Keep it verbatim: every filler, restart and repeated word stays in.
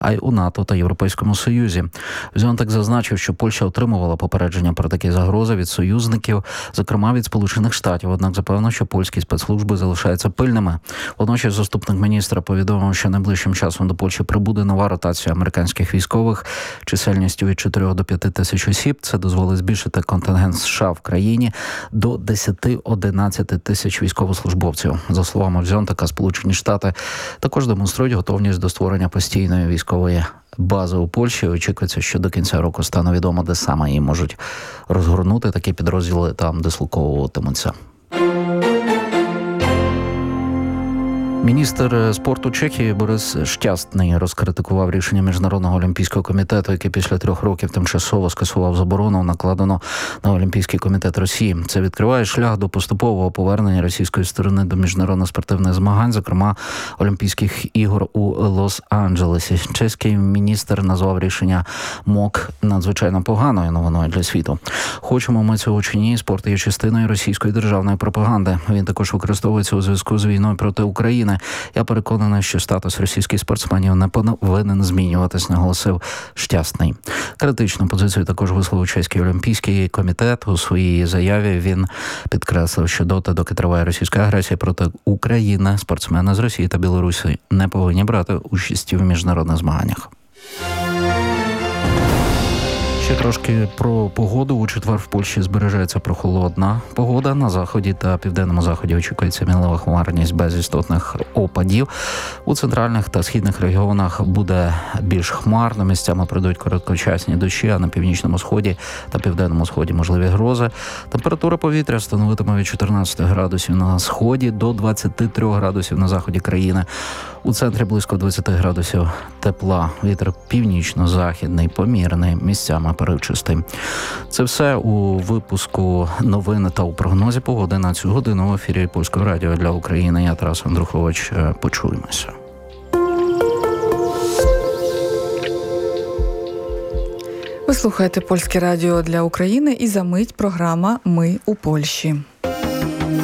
а й у НАТО та Європейському Союзі. Візіонтек зазначив, що Польща отримувала попередження про такі загрози від союзників, зокрема від Сполучених Штатів, однак запевнив, що польські спецслужби залишаються пильними. Водночас заступник міністра повідомив, що найближчим часом до Польщі прибуде нова ротація американських військових чисельністю від чотирьох до п'яти тисяч осіб. Це дозволить збільшити контингент США в країні до десять-одинадцять тисяч військовослужбовців. За словами Візіонтека, Сполучені Штати також демонструють готовність до створення постійної військової бази у Польщі. Очікується, що до кінця року стане відомо, де саме її можуть розгорнути. Такі підрозділи там дислоковуватимуться. Міністр спорту Чехії Борис Щастний розкритикував рішення Міжнародного олімпійського комітету, який після трьох років тимчасово скасував заборону, накладену на Олімпійський комітет Росії. Це відкриває шлях до поступового повернення російської сторони до міжнародних спортивних змагань, зокрема Олімпійських ігор у Лос-Анджелесі. Чеський міністр назвав рішення МОК надзвичайно поганою новиною для світу. Хочемо ми цього чи ні, спорт є частиною російської державної пропаганди. Він також використовується у зв'язку з війною проти України. Я переконаний, що статус російських спортсменів не повинен змінюватись, наголосив Щастний. Критичну позицію також висловив Чеський олімпійський комітет. У своїй заяві він підкреслив, що доти, доки триває російська агресія проти України, спортсмени з Росії та Білорусі не повинні брати участі в міжнародних змаганнях. Ще трошки про погоду. У четвер в Польщі збережеться прохолодна погода. На заході та південному заході очікується мінлива хмарність без істотних опадів. У центральних та східних регіонах буде більш хмарно. Місцями прийдуть короткочасні дощі, а на північному сході та південному сході можливі грози. Температура повітря становитиме від чотирнадцяти градусів на сході до двадцяти трьох градусів на заході країни. У центрі близько двадцяти градусів тепла. Вітер північно-західний, помірний, місцями поривчастий. Це все у випуску новин та у прогнозі погоди на цю годину в ефірі Польського радіо для України. Я Тарас Андрухович. Почуємося. Ви слухаєте Польське радіо для України і за мить програма «Ми у Польщі».